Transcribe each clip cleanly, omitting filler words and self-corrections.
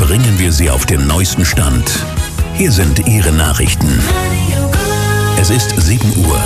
bringen wir Sie auf den neuesten Stand. Hier sind Ihre Nachrichten. Es ist 7 Uhr.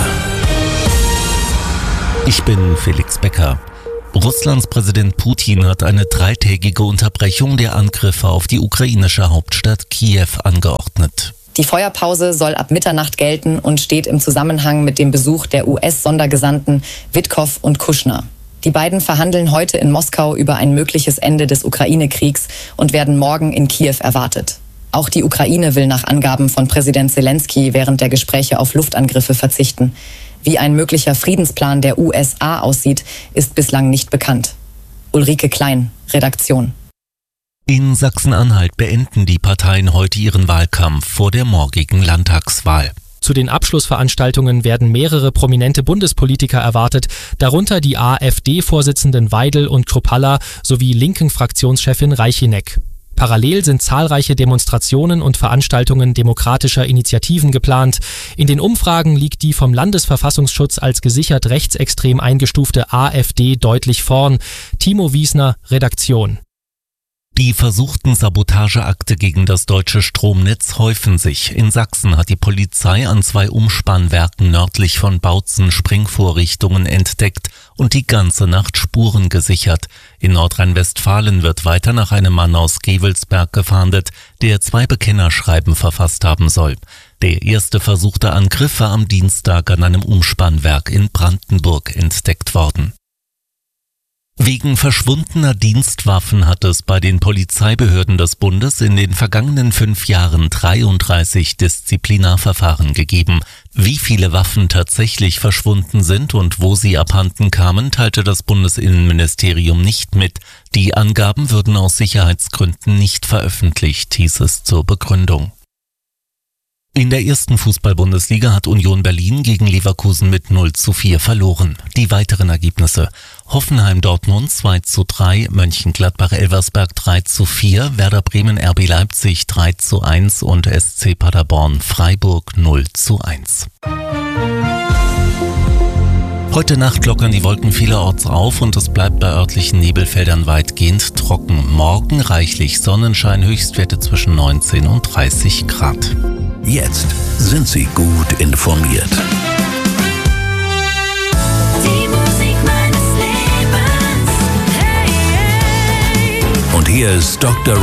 Ich bin Felix Becker. Russlands Präsident Putin hat eine 3-tägige Unterbrechung der Angriffe auf die ukrainische Hauptstadt Kiew angeordnet. Die Feuerpause soll ab Mitternacht gelten und steht im Zusammenhang mit dem Besuch der US-Sondergesandten Witkow und Kushner. Die beiden verhandeln heute in Moskau über ein mögliches Ende des Ukraine-Kriegs und werden morgen in Kiew erwartet. Auch die Ukraine will nach Angaben von Präsident Zelensky während der Gespräche auf Luftangriffe verzichten. Wie ein möglicher Friedensplan der USA aussieht, ist bislang nicht bekannt. Ulrike Klein, Redaktion. In Sachsen-Anhalt beenden die Parteien heute ihren Wahlkampf vor der morgigen Landtagswahl. Zu den Abschlussveranstaltungen werden mehrere prominente Bundespolitiker erwartet, darunter die AfD-Vorsitzenden Weidel und Kruppalla sowie linken Fraktionschefin Reicheneck. Parallel sind zahlreiche Demonstrationen und Veranstaltungen demokratischer Initiativen geplant. In den Umfragen liegt die vom Landesverfassungsschutz als gesichert rechtsextrem eingestufte AfD deutlich vorn. Timo Wiesner, Redaktion. Die versuchten Sabotageakte gegen das deutsche Stromnetz häufen sich. In Sachsen hat die Polizei an 2 Umspannwerken nördlich von Bautzen Sprengvorrichtungen entdeckt und die ganze Nacht Spuren gesichert. In Nordrhein-Westfalen wird weiter nach einem Mann aus Gevelsberg gefahndet, der 2 Bekennerschreiben verfasst haben soll. Der erste versuchte Angriff war am Dienstag an einem Umspannwerk in Brandenburg entdeckt worden. Wegen verschwundener Dienstwaffen hat es bei den Polizeibehörden des Bundes in den vergangenen 5 Jahren 33 Disziplinarverfahren gegeben. Wie viele Waffen tatsächlich verschwunden sind und wo sie abhanden kamen, teilte das Bundesinnenministerium nicht mit. Die Angaben würden aus Sicherheitsgründen nicht veröffentlicht, hieß es zur Begründung. In der ersten Fußball-Bundesliga hat Union Berlin gegen Leverkusen mit 0:4 verloren. Die weiteren Ergebnisse: Hoffenheim-Dortmund 2:3, Mönchengladbach-Elversberg 3:4, Werder Bremen RB Leipzig 3:1 und SC Paderborn Freiburg 0:1. Heute Nacht lockern die Wolken vielerorts auf und es bleibt bei örtlichen Nebelfeldern weitgehend trocken. Morgen reichlich Sonnenschein, Höchstwerte zwischen 19 und 30 Grad. Jetzt sind Sie gut informiert. Die Musik meines Lebens. Hey, hey. Und hier ist Dr.